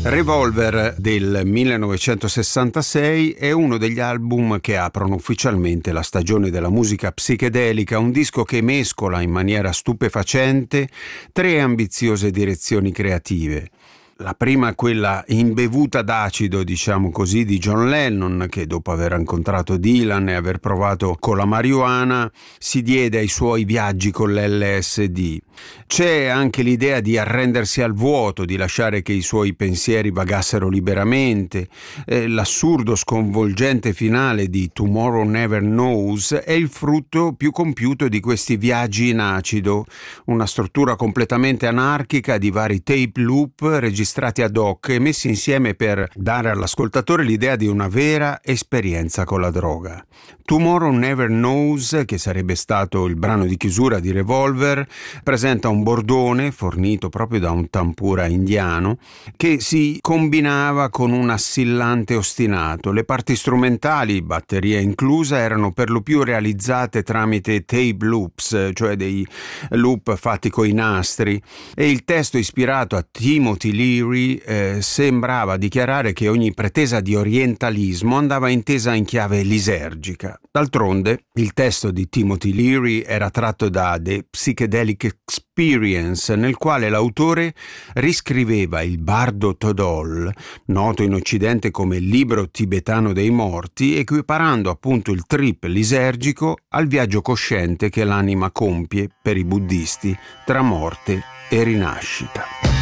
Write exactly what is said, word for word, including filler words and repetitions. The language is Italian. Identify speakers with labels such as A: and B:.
A: Revolver del millenovecentosessantasei è uno degli album che aprono ufficialmente la stagione della musica psichedelica, un disco che mescola in maniera stupefacente tre ambiziose direzioni creative. La prima, quella imbevuta d'acido, diciamo così, di John Lennon, che dopo aver incontrato Dylan e aver provato con la marijuana si diede ai suoi viaggi con l'L S D. C'è anche l'idea di arrendersi al vuoto, di lasciare che i suoi pensieri vagassero liberamente. Eh, l'assurdo sconvolgente finale di Tomorrow Never Knows è il frutto più compiuto di questi viaggi in acido, una struttura completamente anarchica di vari tape loop registrati ad hoc e messi insieme per dare all'ascoltatore l'idea di una vera esperienza con la droga. Tomorrow Never Knows, che sarebbe stato il brano di chiusura di Revolver, presenta un bordone fornito proprio da un tampura indiano che si combinava con un assillante ostinato. Le parti strumentali, batteria inclusa, erano per lo più realizzate tramite tape loops, cioè dei loop fatti coi nastri, e il testo ispirato a Timothy Leary eh, sembrava dichiarare che ogni pretesa di orientalismo andava intesa in chiave lisergica. D'altronde, il testo di Timothy Leary era tratto da The Psychedelic Experience, nel quale l'autore riscriveva il bardo Todol, noto in Occidente come libro tibetano dei morti, equiparando appunto il trip lisergico al viaggio cosciente che l'anima compie per i buddisti tra morte e rinascita.